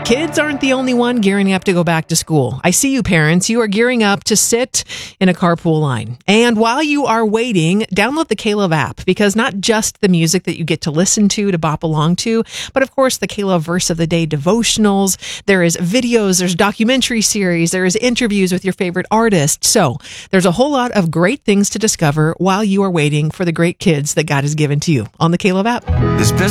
Kids aren't the only one gearing up to go back to school. I see you parents. You are gearing up to sit in a carpool line. And while you are waiting, download the K-Love app, because not just the music that you get to listen to bop along to, but of course the K-Love Verse of the Day devotionals. There is videos, there's documentary series, there is interviews with your favorite artists. So there's a whole lot of great things to discover while you are waiting for the great kids that God has given to you on the K-Love app.